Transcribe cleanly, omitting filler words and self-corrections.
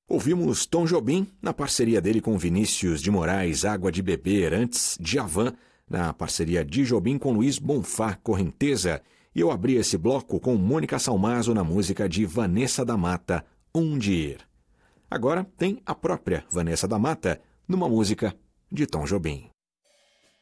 Ouvimos Tom Jobim na parceria dele com Vinícius de Moraes, Água de Beber, antes Djavan, na parceria de Jobim com Luiz Bonfá, Correnteza, e eu abri esse bloco com Mônica Salmazo na música de Vanessa da Mata, Onde Ir. Agora tem a própria Vanessa da Mata numa música de Tom Jobim.